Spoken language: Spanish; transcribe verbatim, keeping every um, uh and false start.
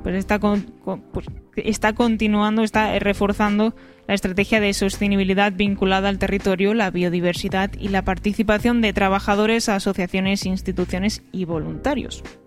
pues está, con, con, pues está continuando, está reforzando la estrategia de sostenibilidad vinculada al territorio, la biodiversidad y la participación de trabajadores, asociaciones, instituciones y voluntarios.